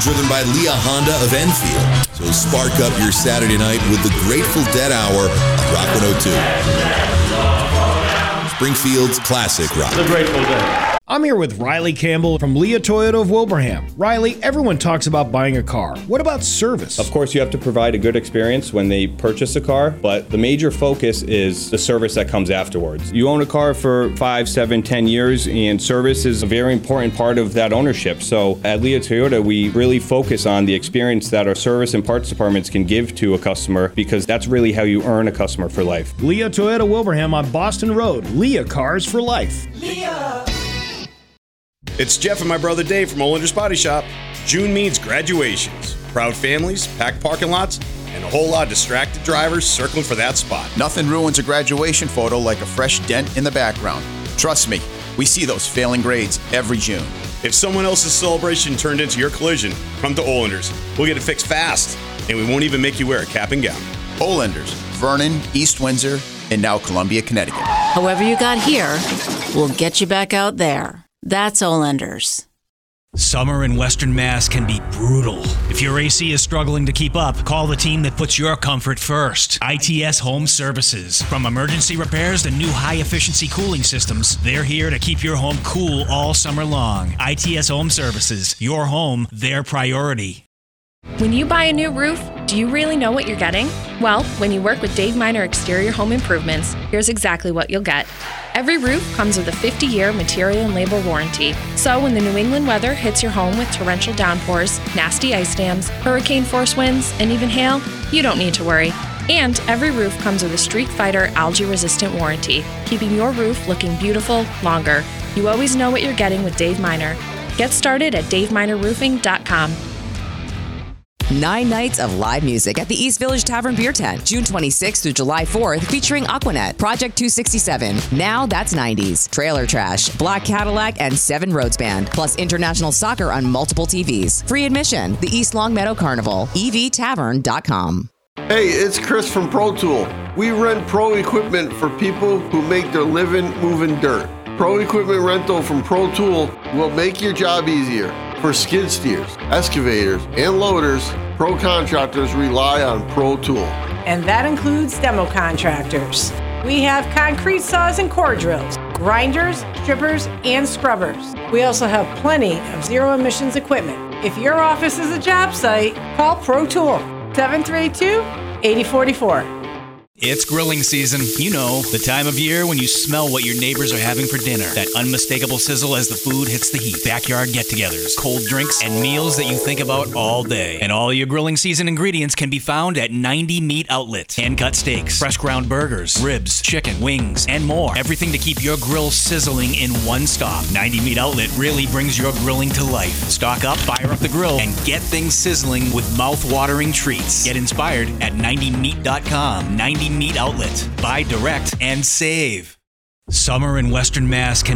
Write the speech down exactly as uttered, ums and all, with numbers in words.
driven by Leah Honda of Enfield. So spark up your Saturday night with the Grateful Dead Hour on Rock one oh two. Springfield's classic rock. The Grateful Dead. I'm here with Riley Campbell from Leah Toyota of Wilbraham. Riley, everyone talks about buying a car. What about service? Of course, you have to provide a good experience when they purchase a car, but the major focus is the service that comes afterwards. You own a car for five, seven, ten years, and service is a very important part of that ownership. So at Leah Toyota, we really focus on the experience that our service and parts departments can give to a customer, because that's really how you earn a customer for life. Leah Toyota Wilbraham on Boston Road. Leah Cars for Life. Leah. It's Jeff and my brother Dave from Olander's Body Shop. June means graduations, proud families, packed parking lots, and a whole lot of distracted drivers circling for that spot. Nothing ruins a graduation photo like a fresh dent in the background. Trust me, we see those failing grades every June. If someone else's celebration turned into your collision, come to Olander's. We'll get it fixed fast, and we won't even make you wear a cap and gown. Olander's, Vernon, East Windsor, and now Columbia, Connecticut. However you got here, we'll get you back out there. That's Olander's. Summer in Western Mass can be brutal. If your A C is struggling to keep up, call the team that puts your comfort first. I T S Home Services. From emergency repairs to new high-efficiency cooling systems, they're here to keep your home cool all summer long. I T S Home Services. Your home, their priority. When you buy a new roof, do you really know what you're getting? Well, when you work with Dave Miner Exterior Home Improvements, here's exactly what you'll get. Every roof comes with a fifty-year material and labor warranty. So when the New England weather hits your home with torrential downpours, nasty ice dams, hurricane force winds, and even hail, you don't need to worry. And every roof comes with a Street Fighter algae-resistant warranty, keeping your roof looking beautiful longer. You always know what you're getting with Dave Miner. Get started at dave miner roofing dot com. Nine nights of live music at the East Village Tavern Beer Tent, June twenty-sixth through July fourth, featuring Aquanet, Project two sixty-seven, Now That's nineties, Trailer Trash, Black Cadillac, and Seven Roads Band, plus international soccer on multiple T Vs. Free admission, the East Longmeadow Carnival, e v tavern dot com. Hey, it's Chris from Pro Tool. We rent pro equipment for people who make their living moving dirt. Pro equipment rental from Pro Tool will make your job easier. For skid steers, excavators, and loaders, pro contractors rely on Pro Tool. And that includes demo contractors. We have concrete saws and core drills, grinders, strippers, and scrubbers. We also have plenty of zero emissions equipment. If your office is a job site, call Pro Tool, seven three two, eight zero four four. It's grilling season. You know, the time of year when you smell what your neighbors are having for dinner. That unmistakable sizzle as the food hits the heat. Backyard get-togethers, cold drinks, and meals that you think about all day. And all your grilling season ingredients can be found at ninety Meat Outlet. Hand-cut steaks, fresh ground burgers, ribs, chicken, wings, and more. Everything to keep your grill sizzling in one stop. ninety Meat Outlet really brings your grilling to life. Stock up, fire up the grill, and get things sizzling with mouth-watering treats. Get inspired at ninety meat dot com. ninety Meat Outlet. Buy direct and save. Summer in Western Mass can